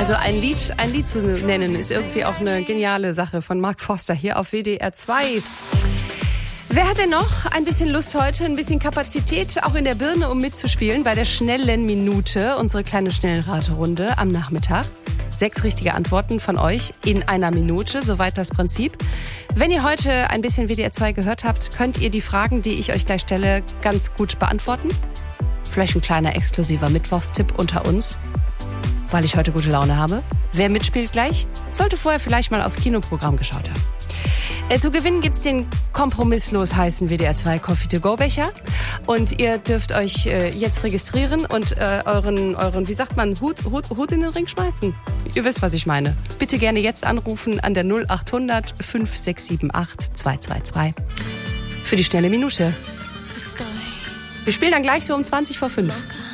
Also ein Lied zu nennen, ist irgendwie auch eine geniale Sache von Mark Forster hier auf WDR 2. Wer hat denn noch ein bisschen Lust heute, ein bisschen Kapazität auch in der Birne, um mitzuspielen bei der schnellen Minute, unsere kleine Schnellraterunde am Nachmittag? 6 richtige Antworten von euch in einer Minute, soweit das Prinzip. Wenn ihr heute ein bisschen WDR 2 gehört habt, könnt ihr die Fragen, die ich euch gleich stelle, ganz gut beantworten. Vielleicht ein kleiner exklusiver Mittwochstipp unter uns, weil ich heute gute Laune habe. Wer mitspielt gleich, sollte vorher vielleicht mal aufs Kinoprogramm geschaut haben. Zu gewinnen gibt's den kompromisslos heißen WDR 2 Coffee to Go Becher. Und ihr dürft euch jetzt registrieren und euren, wie sagt man, Hut in den Ring schmeißen. Ihr wisst, was ich meine. Bitte gerne jetzt anrufen an der 0800 5678 222 für die schnelle Minute. Wir spielen dann gleich so um 20 vor 5.